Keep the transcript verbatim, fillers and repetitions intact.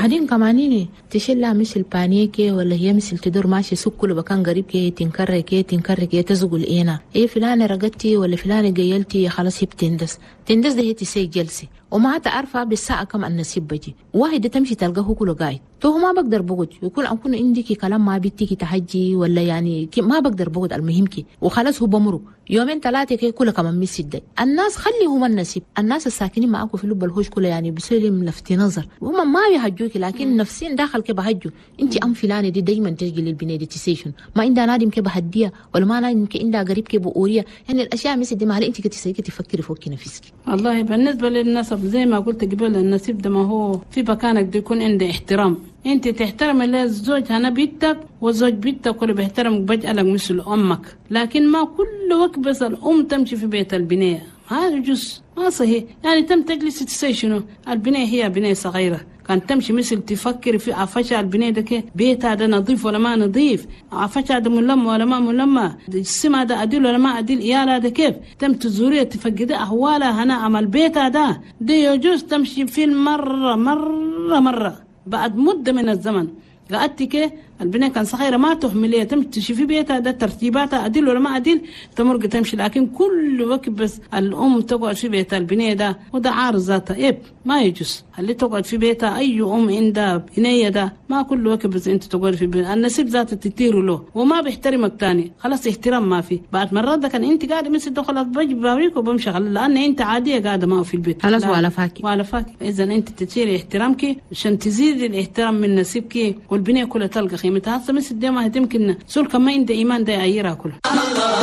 بعدين كمانيني تشيلها مثل بانيكي ولا هي مثل تدور ماشي سوق كله بكان قريب كي تنكرر كي تنكرر كي تزقل اينا ايه فلانة رقدتي ولا فلانة قيلتي خلاص هي بتندس تندس ده هي تسي جلسي وما تعرفها بالساعة كم النسيب بجي واحد تمشي تلقاه كله قاعد تو ما بقدر بقعد يقول أكون عندك كلام ما بيتيكي تحجي ولا يعني ما بقدر بقعد المهم كي وخلاص هو بمرق يومين ثلاثة كي كله كمان مسد الناس خليهم النسيب الناس الساكنين معاكم في لب الهوش كله يعني بيصير لفت نظر وهم ما بيهجوك لكن نفسين داخل كي بهجوا انت ام فلانة دي دايما تجي للبنية دي تسيشن ما عندها نادم كي بهديها ولا ما نادم كي عندها قريب كي بقوريها يعني الاشياء مسد ما هل انت كتسيكي تفكري فوق نفسك. والله بالنسبة للنسب زي ما قلت قبل النسيب ده ما هو في مكانك ده يكون عنده احترام انت تحترم الزوج هنا بيتك والزوج بيتك كله بيحترمك بجعلك مثل امك لكن ما كل وقت بس الام تمشي في بيت البنية هذا جزء ما صحيح يعني تم تجلس تسي شنو البنية هي بنية صغيرة كان تمشي مثل تفكر في عفشة البنية ده كي بيت هذا نظيف ولا ما نظيف عفشة هذا ملم ولا ما ملم السماء ده أديل ولا ما أديل إيالا ده كيف تم تزوريه تفقد أحوالها هنا عمل بيت هذا ده يجوز تمشي في المرة مرة مرة بعد مدة من الزمن قعدت كي البنية كان صغيرة ما تحمليها تمشي في بيتها ده ترتيباتها أديل ولا ما أديل تمرق تمشي لكن كل وقت بس الأم تقعد في بيتها البنية ده وده عارض ذاتها إيه ما يجوز اللي تقعد في بيتها أي أم عندها بنية ده ما كل وقت بس أنت تقعد في بيتها النسيب ذاتها تطير له وما بيحترمك تاني خلاص احترام ما في بعد مرات ده كان أنت قاعدة مثل دخلت بجي بابيك وبمشي لأن أنت عادية قاعدة ما في البيت خلاص وعلى فاكي وعلى فاكي إذا أنت تشيري احترامك عشان تزيد الاحترام من نسيبك والبنية كلها تلقى قيمتها هسه مثل دي ما هتمكن سول كما عند إيمان ده يعيرها كلها.